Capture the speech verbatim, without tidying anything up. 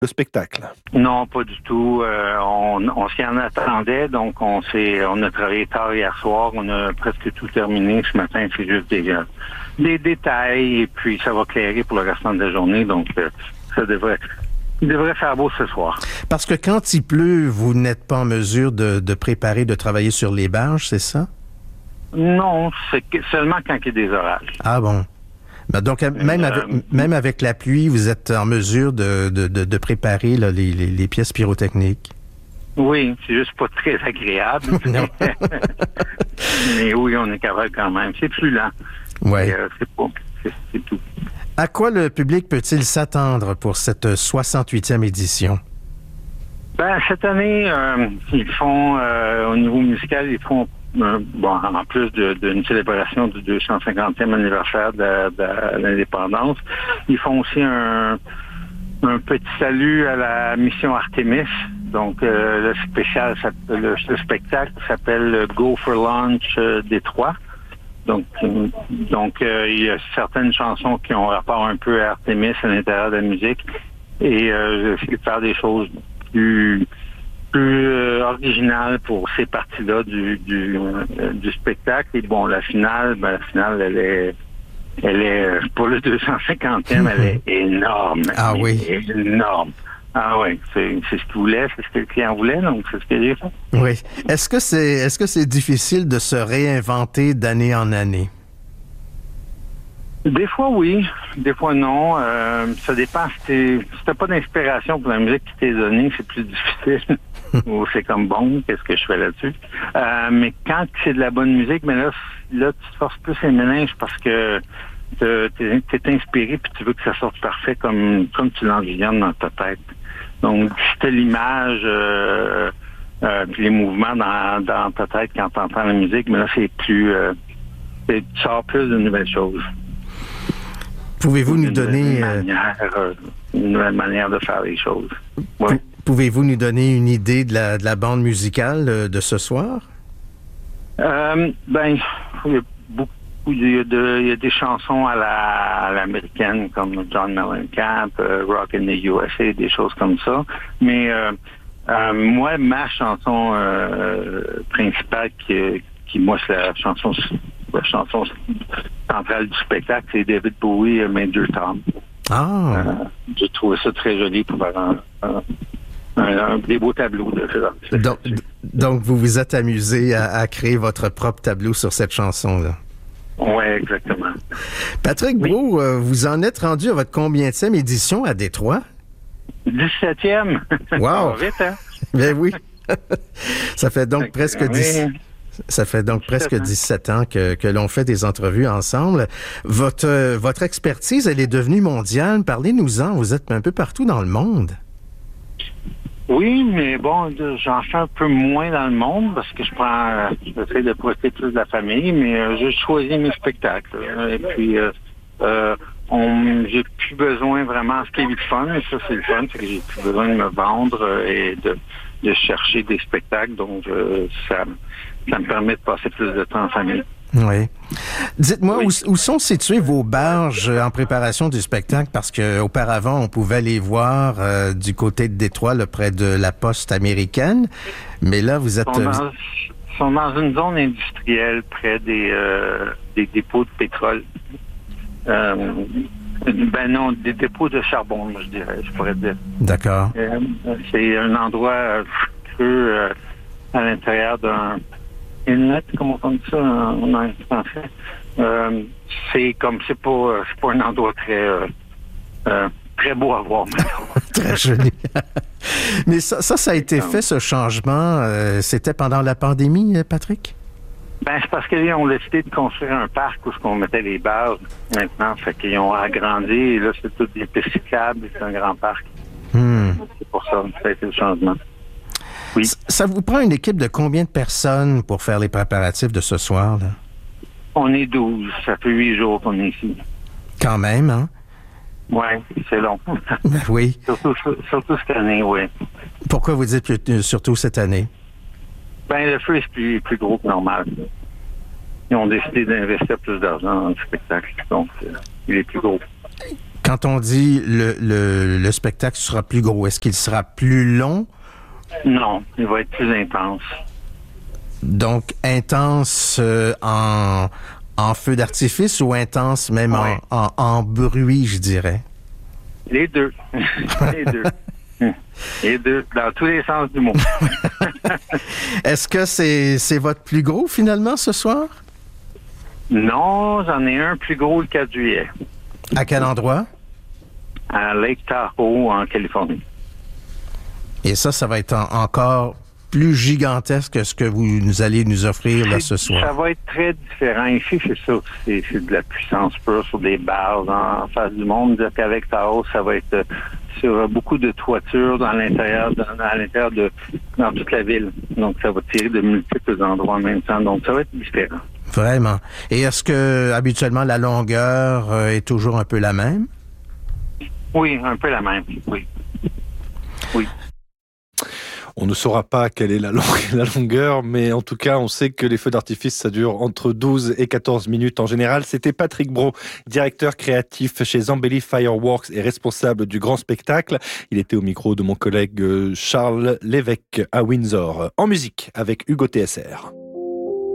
le spectacle? Non, pas du tout. Euh, on on s'y en attendait, donc on s'est, on a travaillé tard hier soir. On a presque tout terminé. Ce matin, c'est juste des, euh, des détails et puis ça va clairer pour le restant de la journée. Donc, euh, ça devrait, il devrait faire beau ce soir. Parce que quand il pleut, vous n'êtes pas en mesure de, de préparer, de travailler sur les barges, c'est ça? Non, c'est que seulement quand il y a des orages. Ah bon. Ben donc, même, euh, avec, même avec la pluie, vous êtes en mesure de, de, de, de préparer là, les, les, les pièces pyrotechniques? Oui, c'est juste pas très agréable. Non. Mais oui, on est capable quand même. C'est plus lent. Ouais. Et, euh, c'est pas, c'est, c'est tout. À quoi le public peut-il s'attendre pour cette soixante-huitième édition? Ben, cette année, euh, ils font, euh, au niveau musical, ils font Euh, bon, en plus de, d'une célébration du deux cent cinquantième anniversaire de, de l'indépendance, ils font aussi un, un petit salut à la mission Artemis. Donc, euh, le spécial, le, le spectacle s'appelle Go for Launch euh, Détroit. Donc, euh, donc euh, il y a certaines chansons qui ont rapport un peu à Artemis à l'intérieur de la musique et euh, faire des choses plus plus euh, original pour ces parties-là du du, euh, du spectacle. Et bon, la finale, ben, la finale, elle est elle est pour le deux cent cinquantième, elle est énorme. Ah elle oui. est énorme. Ah oui, c'est, c'est ce qu'il voulait, c'est ce que le client voulait, donc c'est ce que j'ai fait. Oui. Est-ce que c'est est-ce que c'est difficile de se réinventer d'année en année? Des fois, oui. Des fois, non. Euh, ça dépend. Si, t'es, si t'as pas d'inspiration pour la musique qui t'est donnée, c'est plus difficile. Ou c'est comme bon, qu'est-ce que je fais là-dessus? Euh, mais quand c'est de la bonne musique, mais là, là, tu te forces plus les méninges parce que t'es, t'es inspiré puis tu veux que ça sorte parfait comme, comme tu l'envisionnes dans ta tête. Donc, si t'as l'image, euh, euh, puis les mouvements dans, dans ta tête quand t'entends la musique, mais là, c'est plus, euh, c'est, tu sors plus de nouvelles choses. Pouvez-vous nous une donner nouvelle euh, manière, euh, une nouvelle manière de faire les choses. Ouais. Pouvez-vous nous donner une idée de la, de la bande musicale euh, de ce soir? Euh, ben, il y a beaucoup, il y a, de, il y a des chansons à, la, à l'américaine comme John Mellencamp, euh, Rock in the U S A, des choses comme ça. Mais euh, euh, moi, ma chanson euh, principale qui, qui, moi, c'est la chanson, la chanson centrale du spectacle, c'est David Bowie, Major Tom. Ah. Euh, j'ai trouvé ça très joli pour faire un, un, un, un des beaux tableaux de ça. Donc, donc, vous vous êtes amusé à, à créer votre propre tableau sur cette chanson-là. Oui, exactement. Patrick oui. Brault, euh, vous en êtes rendu à votre combienième édition à Détroit? dix-septième. Wow! vite, hein? Ben oui. Ça fait donc Donc, presque oui. dix... Ça fait donc presque dix-sept ans que, que l'on fait des entrevues ensemble. Votre, euh, votre expertise, elle est devenue mondiale. Parlez-nous-en. Vous êtes un peu partout dans le monde. Oui, mais bon, j'en fais un peu moins dans le monde parce que je prends, j'essaie de profiter plus de la famille, mais euh, j'ai choisi mes spectacles. Et puis, euh, euh, on, j'ai plus besoin vraiment, ce qui est le fun, et ça c'est le fun, c'est que j'ai plus besoin de me vendre euh, et de, de chercher des spectacles, donc euh, ça, ça me permet de passer plus de temps en famille. Oui. Dites-moi, oui. où, où sont situées vos barges en préparation du spectacle? Parce que auparavant, on pouvait les voir euh, du côté de Détroit, là, près de la poste américaine. Mais là, vous êtes... Ils sont dans, sont dans une zone industrielle près des, euh, des dépôts de pétrole. Euh, ben non, des dépôts de charbon, moi, je dirais, je pourrais dire. D'accord. Euh, c'est un endroit euh, creux euh, à l'intérieur d'un inlet, comment on dit ça en, en français. Euh, c'est comme, c'est pas, c'est pas un endroit très, euh, euh, très beau à voir. Très joli. Mais ça, ça, ça a été fait, ce changement. Euh, c'était pendant la pandémie, Patrick? Ben, c'est parce qu'ils ont décidé de construire un parc où on mettait les bases maintenant. Fait qu'ils ont agrandi et là, c'est tout des pistes cyclables, c'est un grand parc. Hmm. C'est pour ça, ça a été le changement. Oui. Ça, ça vous prend une équipe de combien de personnes pour faire les préparatifs de ce soir, là? On est douze. Ça fait huit jours qu'on est ici. Quand même, hein? Oui, c'est long. Oui. Surtout, surtout cette année, oui. Pourquoi vous dites plus, surtout cette année? Ben, le feu est plus, plus gros que normal. Ils ont décidé d'investir plus d'argent dans le spectacle. Donc, euh, il est plus gros. Quand on dit le, le, le spectacle sera plus gros, est-ce qu'il sera plus long? Non, il va être plus intense. Donc, intense euh, en, en feu d'artifice ou intense même ouais. en, en, en bruit, je dirais? Les deux. Les deux. Les deux, dans tous les sens du mot. Est-ce que c'est, c'est votre plus gros, finalement, ce soir? Non, j'en ai un plus gros le quatre juillet. À quel endroit? À Lake Tahoe, en Californie. Et ça, ça va être en, encore plus gigantesque que ce que vous nous allez nous offrir là ce soir. Ça va être très différent. Ici, c'est ça. C'est, c'est de la puissance pure sur des bases en face du monde. Dire qu'avec Tahoe, ça va être sur beaucoup de toitures dans l'intérieur, dans, à l'intérieur de dans toute la ville. Donc, ça va tirer de multiples endroits en même temps. Donc, ça va être différent. Vraiment. Et est-ce que habituellement la longueur euh, est toujours un peu la même? Oui, un peu la même. Oui. Oui. On ne saura pas quelle est la, long- la longueur, mais en tout cas, on sait que les feux d'artifice, ça dure entre douze et quatorze minutes en général. C'était Patrick Brault, directeur créatif chez Zambelli Fireworks et responsable du grand spectacle. Il était au micro de mon collègue Charles Lévesque à Windsor. En musique, avec Hugo T S R.